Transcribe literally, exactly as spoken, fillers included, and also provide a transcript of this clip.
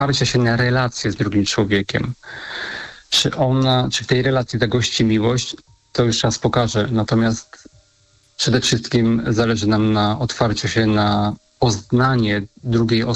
otwarcia się na relacje z drugim człowiekiem. Czy ona, czy w tej relacji zagości miłość, to już czas pokaże. Natomiast przede wszystkim zależy nam na otwarciu się na poznanie drugiej osoby.